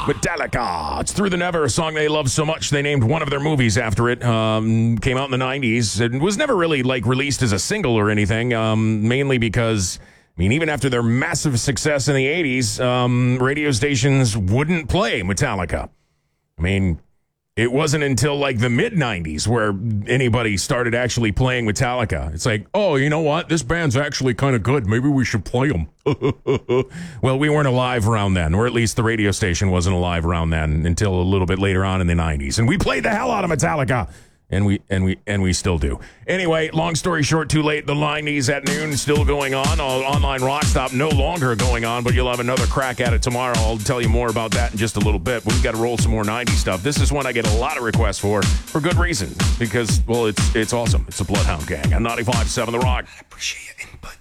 Metallica. It's Through the Never, a song they love so much they named one of their movies after it. Came out in the 90s. It was never really released as a single or anything, mainly because, even after their massive success in the 80s, radio stations wouldn't play Metallica. It wasn't until the mid-90s where anybody started actually playing Metallica. It's oh, you know what? This band's actually kind of good. Maybe we should play them. Well, we weren't alive around then, or at least the radio station wasn't alive around then until a little bit later on in the 90s. And we played the hell out of Metallica. And we still do. Anyway, long story short, too late. The Line-Ys at noon still going on. Online Rock Stop no longer going on, but you'll have another crack at it tomorrow. I'll tell you more about that in just a little bit. But we've got to roll some more 90s stuff. This is one I get a lot of requests for good reason. Because, well, it's awesome. It's the Bloodhound Gang on 95.7 The Rock. I appreciate your input.